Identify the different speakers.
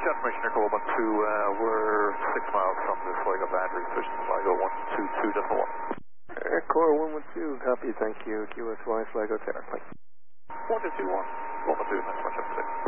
Speaker 1: confirmation, Aircore 112, we're 6 miles from the Sligo boundary, pushing Sligo 122.1.
Speaker 2: Aircore 112, copy, thank you. QSY Sligo Terra.
Speaker 1: 1221, 112, thanks so much, have a good day.